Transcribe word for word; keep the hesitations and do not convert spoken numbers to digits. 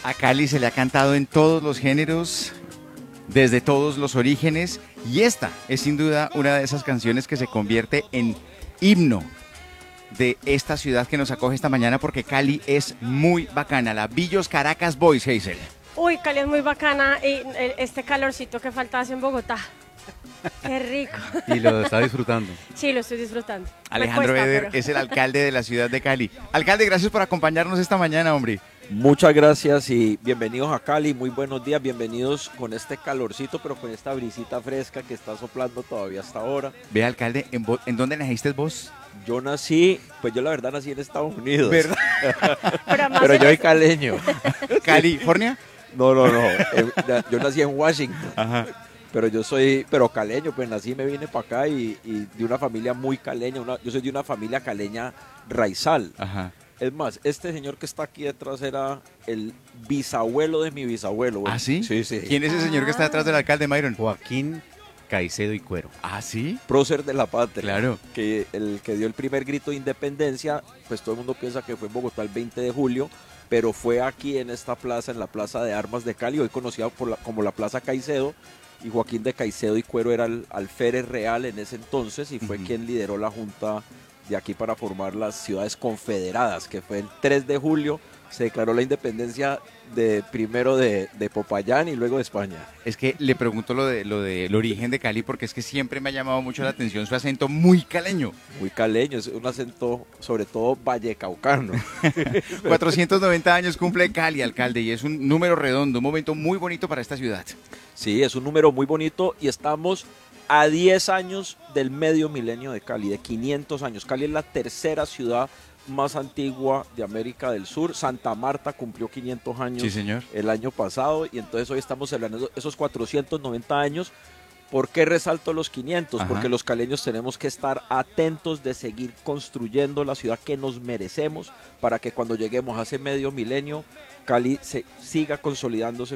A Cali se le ha cantado en todos los géneros, desde todos los orígenes, y esta es sin duda una de esas canciones que se convierte en himno de esta ciudad que nos acoge esta mañana, porque Cali es muy bacana. La Villos Caracas Boys, Hazel. Uy, Cali es muy bacana y este calorcito que falta hace en Bogotá. Qué rico. Y lo está disfrutando. Sí, lo estoy disfrutando. Alejandro cuesta, Eder pero... es el alcalde de la ciudad de Cali. Alcalde, gracias por acompañarnos esta mañana, hombre. Muchas gracias y bienvenidos a Cali, muy buenos días, bienvenidos con este calorcito, pero con esta brisita fresca que está soplando todavía hasta ahora. Ve, alcalde, ¿en, ¿en dónde naciste vos? Yo nací, pues yo la verdad nací en Estados Unidos. ¿Verdad? pero pero yo soy caleño. ¿California? No, no, no, eh, yo nací en Washington. Ajá. Pero yo soy, pero caleño, pues nací, me vine para acá y, y de una familia muy caleña, una, yo soy de una familia caleña raizal. Ajá. Es más, este señor que está aquí detrás era el bisabuelo de mi bisabuelo. Bueno, ¿Ah, sí? Sí, sí. ¿Quién es ese señor que está detrás del alcalde, Myron? Joaquín Caicedo y Cuero. ¿Ah, sí? Prócer de la patria. Claro. Que el que dio el primer grito de independencia, pues todo el mundo piensa que fue en Bogotá el veinte de julio, pero fue aquí en esta plaza, en la Plaza de Armas de Cali, hoy conocida por la, como la Plaza Caicedo, y Joaquín de Caicedo y Cuero era el alférez real en ese entonces y fue uh-huh. quien lideró la junta de aquí para formar las ciudades confederadas, que fue el tres de julio, se declaró la independencia de primero de, de Popayán y luego de España. Es que le pregunto lo de lo del origen de Cali porque es que siempre me ha llamado mucho la atención su acento muy caleño. Muy caleño, es un acento sobre todo vallecaucano. cuatrocientos noventa años cumple Cali, alcalde, y es un número redondo, un momento muy bonito para esta ciudad. Sí, es un número muy bonito y estamos a diez años del medio milenio de Cali, de quinientos años. Cali es la tercera ciudad más antigua de América del Sur. Santa Marta cumplió quinientos años sí, señor. el año pasado y entonces hoy estamos celebrando esos cuatrocientos noventa años. ¿Por qué resalto los quinientos? Ajá. Porque los caleños tenemos que estar atentos de seguir construyendo la ciudad que nos merecemos para que cuando lleguemos a ese medio milenio, Cali se siga consolidándose